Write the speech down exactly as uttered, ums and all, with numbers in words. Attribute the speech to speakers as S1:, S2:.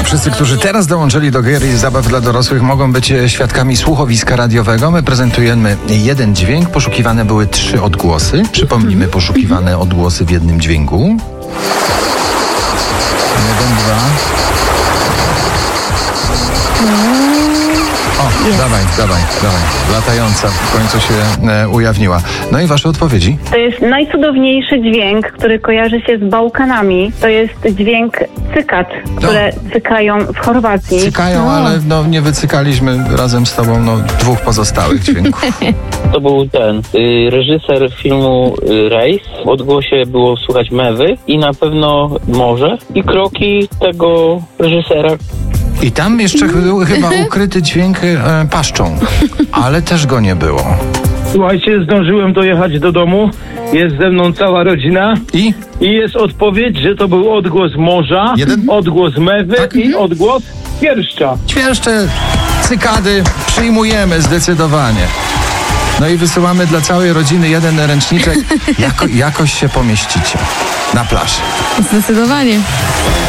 S1: Wszyscy, którzy teraz dołączyli do gier i zabaw dla dorosłych, mogą być świadkami słuchowiska radiowego. My prezentujemy jeden dźwięk, poszukiwane były trzy odgłosy. Przypomnijmy, poszukiwane odgłosy w jednym dźwięku. Jeden, dwa. O, jest. dawaj, dawaj, dawaj. Latająca w końcu się e, ujawniła. No i wasze odpowiedzi?
S2: To jest najcudowniejszy dźwięk, który kojarzy się z Bałkanami. To jest dźwięk cykad, które no. cykają w Chorwacji.
S1: Cykają, no. ale no, nie wycykaliśmy razem z tobą no, dwóch pozostałych dźwięków.
S3: To był ten y, reżyser filmu y, Rejs. W odgłosie było słychać mewy i na pewno morze i kroki tego reżysera.
S1: I tam jeszcze był chyba ukryty dźwięk e, paszczą, ale też go nie było.
S4: Słuchajcie, zdążyłem dojechać do domu, jest ze mną cała rodzina
S1: i,
S4: i jest odpowiedź, że to był odgłos morza,
S1: Jeden?
S4: odgłos mewy tak? i odgłos świerszcza.
S1: Świerszcze, cykady przyjmujemy zdecydowanie. No i wysyłamy dla całej rodziny jeden ręczniczek. Jako, jakoś się pomieścicie na plaży.
S5: Zdecydowanie.